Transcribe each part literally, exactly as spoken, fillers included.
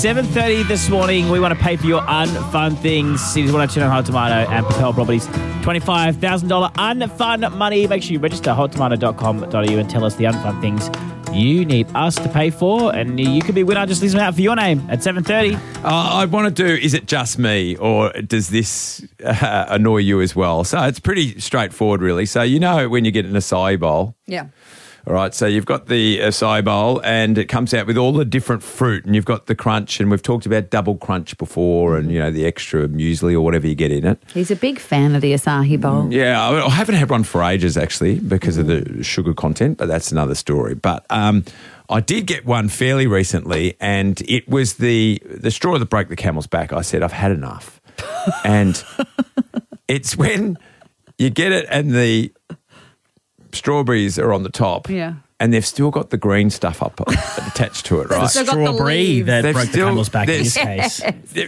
seven thirty this morning, we want to pay for your unfun things. Cities one oh two nine Hot Tomato and Propel Properties. twenty-five thousand dollars unfun money. Make sure you register hot tomato dot com dot a u and tell us the unfun things you need us to pay for, and you could be a winner. Just listen out for your name at seven thirty. Uh, I want to do, is it just me, or does this uh, annoy you as well? So it's pretty straightforward, really. So you know when you get an acai bowl. Yeah. All right, so you've got the acai bowl and it comes out with all the different fruit, and you've got the crunch, and we've talked about double crunch before, and, you know, the extra muesli or whatever you get in it. He's a big fan of the Asahi bowl. Yeah, I I haven't had one for ages, actually, because of the sugar content, but that's another story. But um, I did get one fairly recently, and it was the, the straw that broke the camel's back. I said, I've had enough. And it's when you get it and the strawberries are on the top. Yeah. And they've still got the green stuff up attached to it, right? Still got the Strawberry leaves. that They've broke still- the camel's back in there's- this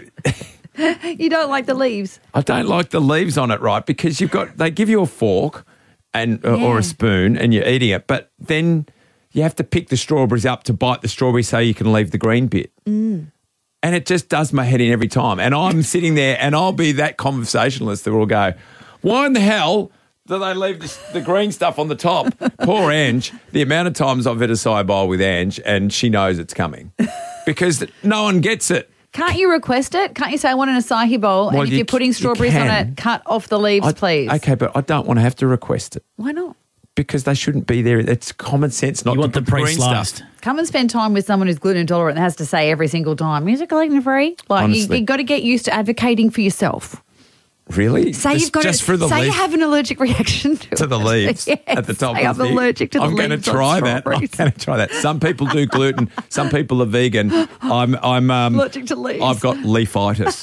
case. You don't like the leaves. I don't like the leaves on it, right? Because you've got, they give you a fork and uh, or Yeah. a spoon and you're eating it, but then you have to pick the strawberries up to bite the strawberry so you can leave the green bit. Mm. And it just does my head in every time. And I'm sitting there and I'll be that conversationalist that will go, why in the hell do they leave the, the green stuff on the top? Poor Ange, the amount of times I've had a acai bowl with Ange and she knows it's coming because no one gets it. Can't you request it? Can't you say, I want an acai bowl, Well, and if you you're putting c- you strawberries on can. it, cut off the leaves, I- please? Okay, but I don't want to have to request it Why not? because they shouldn't be there. It's common sense not You to want the put green pre-sliced. stuff. Come and spend time with someone who's gluten intolerant and has to say every single time, is it gluten free? Like, you, Honestly. you've got to get used to advocating for yourself. Really? Say just, you've got just to, for the say leaf, you have an allergic reaction to, to the it. leaves Yes, at the top say of I'm the allergic to the I'm leaves. going to on try that. I'm strawberries. going to try that. Some people do gluten. Some people are vegan. I'm I'm um, Allergic to leaves. I've got leafitis.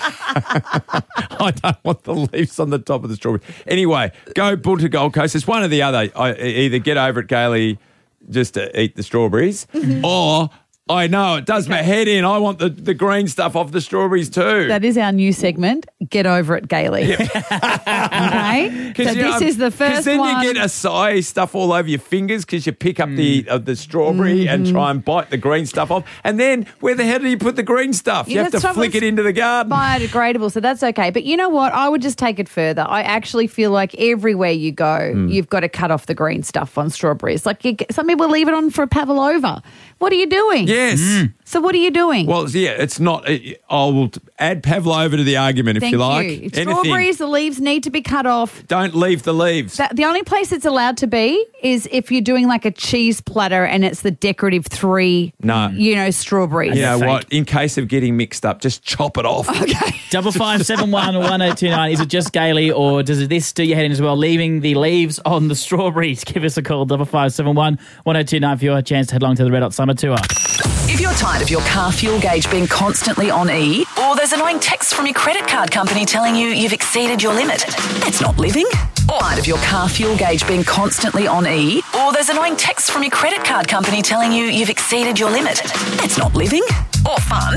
I don't want the leaves on the top of the strawberry. Anyway, go Bull to Gold Coast. It's one or the other. I either get over at Gailey just to eat the strawberries, Mm-hmm. or I know it does my head in. I want the, the green stuff off the strawberries too. That is our new segment. Get over it, Gailey. Okay, so you know, this is the Because first then one. you get acai stuff all over your fingers because you pick up Mm. the uh, the strawberry and Mm-hmm. try and bite the green stuff off. And then where the hell do you put the green stuff? You, You have to have to flick try- it into the garden. biodegradable, so that's okay. But you know what? I would just take it further. I actually feel like everywhere you go, Hmm. you've got to cut off the green stuff on strawberries. Like you, some people leave it on for a pavlova. What are you doing? Yes. So what are you doing? Well, yeah, it's not. I will add pavlova to the argument if Thank you like. you. Anything. Strawberries, the leaves need to be cut off. Don't leave the leaves. That, the only place it's allowed to be is if you're doing like a cheese platter and it's the decorative three, No. you know, strawberries. you know fake. what? In case of getting mixed up, just chop it off. Okay. Double five seven one one zero two nine. Is it just Gailey, or does this do your head in as well? Leaving the leaves on the strawberries. Give us a call. Double five seven one one zero two nine for your chance to head along to the Red Hot Summer Tour. If you're tired of your car fuel gauge being constantly on E, or there's annoying texts from your credit card company telling you you've exceeded your limit, that's not living. Or tired of your car fuel gauge being constantly on E, or there's annoying texts from your credit card company telling you you've exceeded your limit, that's not living. Or fun.